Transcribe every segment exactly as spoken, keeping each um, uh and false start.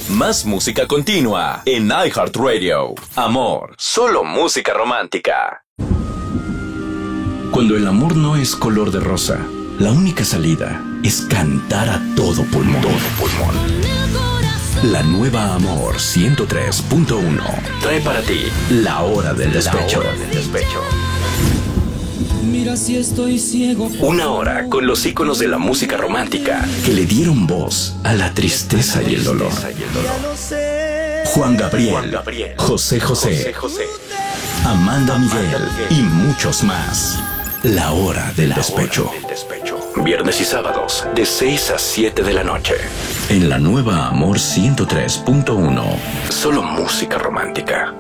Más música continua en iHeartRadio. Amor, solo música romántica. Cuando el amor no es color de rosa, la única salida es cantar a todo pulmón. Todo pulmón. La nueva Amor ciento tres punto uno trae para ti La Hora del Despecho. La Hora del Despecho. Mira si estoy ciego. Una hora con los íconos de la música romántica que le dieron voz a la tristeza y el dolor. Juan Gabriel, Juan Gabriel José José, José José, Amanda Miguel y muchos más. La Hora del Despecho. Viernes y sábados de seis a siete de la noche. En la nueva Amor ciento tres punto uno. Solo música romántica.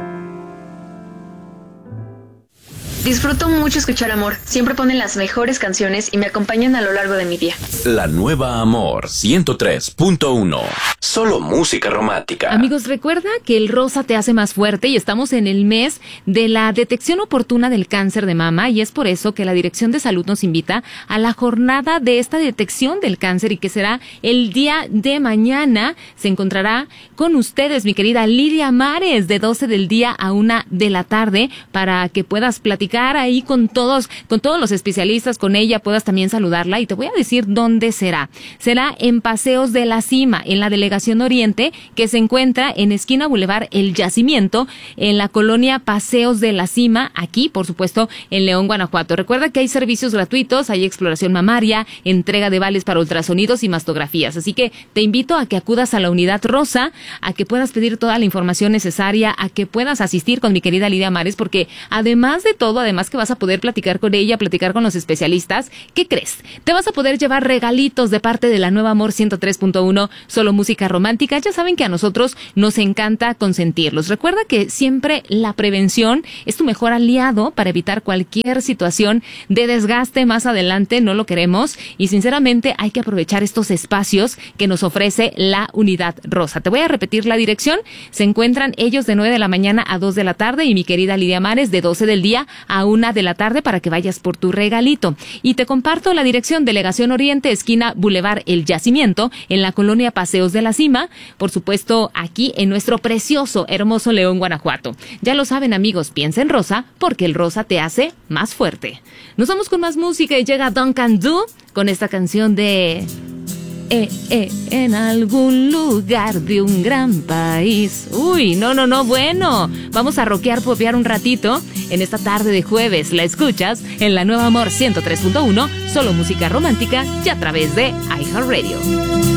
Disfruto mucho escuchar Amor. Siempre ponen las mejores canciones y me acompañan a lo largo de mi día. La nueva Amor ciento tres punto uno. Solo música romántica. Amigos, recuerda que el rosa te hace más fuerte y estamos en el mes de la detección oportuna del cáncer de mama y es por eso que la Dirección de Salud nos invita a la jornada de esta detección del cáncer y que será el día de mañana. Se encontrará con ustedes, mi querida Lidia Mares, de doce del día a una de la tarde para que puedas platicar ahí con todos, con todos los especialistas, con ella, puedas también saludarla y te voy a decir dónde será. Será en Paseos de la Cima, en la Delegación Oriente, que se encuentra en esquina Boulevard El Yacimiento, en la colonia Paseos de la Cima, aquí, por supuesto, en León, Guanajuato. Recuerda que hay servicios gratuitos, hay exploración mamaria, entrega de vales para ultrasonidos y mastografías. Así que te invito a que acudas a la unidad rosa, a que puedas pedir toda la información necesaria, a que puedas asistir con mi querida Lidia Mares, porque además de todo, además que vas a poder platicar con ella, platicar con los especialistas, ¿qué crees? Te vas a poder llevar regalitos de parte de la nueva Amor ciento tres punto uno, solo música romántica. Ya saben que a nosotros nos encanta consentirlos. Recuerda que siempre la prevención es tu mejor aliado para evitar cualquier situación de desgaste más adelante, no lo queremos y sinceramente hay que aprovechar estos espacios que nos ofrece la unidad rosa. Te voy a repetir la dirección. Se encuentran ellos de nueve de la mañana a dos de la tarde y mi querida Lidia Mares de doce del día a una de la tarde para que vayas por tu regalito. Y te comparto la dirección: Delegación Oriente, esquina Boulevard El Yacimiento, en la colonia Paseos de la Cima, por supuesto aquí en nuestro precioso, hermoso León, Guanajuato. Ya lo saben, amigos, piensa en rosa porque el rosa te hace más fuerte. Nos vamos con más música y llega Duncan Du con esta canción de... Eh, eh, en algún lugar de un gran país. Uy, no, no, no, bueno. Vamos a rockear, popear un ratito en esta tarde de jueves. La escuchas en la nueva Amor ciento tres punto uno, solo música romántica y a través de iHeartRadio.